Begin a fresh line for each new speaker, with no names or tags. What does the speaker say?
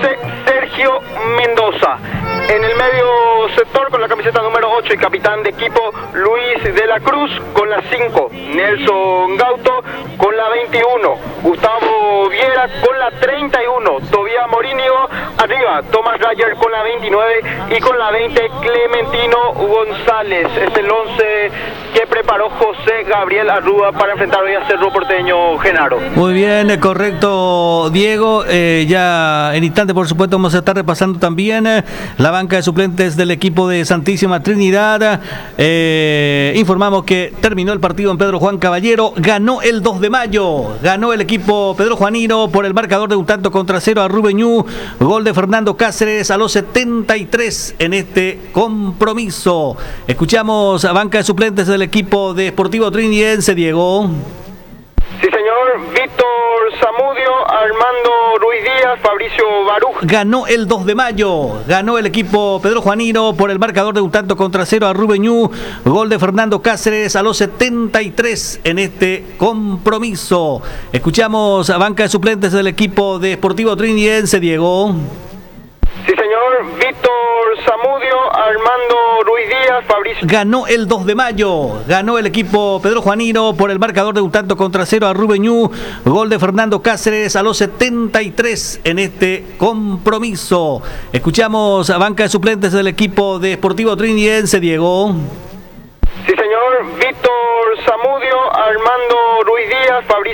11, Sergio Mendoza. En el medio sector, con la camiseta número 8 y capitán de equipo, Luis de la Cruz. Con la 5, Nelson Gauto. Con la 21, Gustavo Viera. Con la 31, Tobías Morínigo. Arriba, Tomás Rayer con la 29. Y con la 20, Clementino González. Es el 11 que preparó José Gabriel Arruda para enfrentar hoy a Cerro Porteño, Genaro.
Muy bien, correcto, Diego. Ya en instante, por supuesto, vamos a estar repasando también la banca de suplentes del equipo de Santísima Trinidad. Informamos que terminó el partido en Pedro Juan Caballero. Ganó el 2 de mayo. Ganó el equipo Pedro Juanino por el marcador de 1-0 a Rubeñú. Gol de Fernando Cáceres a los 73 en este compromiso. Escuchamos a banca de suplentes del equipo de Sportivo Trinidense, Diego.
Sí, señor. Víctor Zamudio, Armando Ruiz Díaz, Fabricio Baruj.
Ganó el 2 de mayo. Ganó el equipo Pedro Juanino por el marcador de 1-0 a Rubeñú. Gol de Fernando Cáceres a los 73 en este compromiso. Escuchamos a banca de suplentes del equipo de Sportivo Trinidense, Diego.
Sí, señor. Víctor Zamudio, Armando Ruiz Díaz, Fabricio.
Ganó el 2 de mayo. Ganó el equipo Pedro Juanino por el marcador de 1-0 a Rubeñú. Gol de Fernando Cáceres a los 73 en este compromiso. Escuchamos a banca de suplentes del equipo de Sportivo Trinidense, Diego.
Sí, señor. Víctor Zamudio, Armando Ruiz Díaz, Fabricio.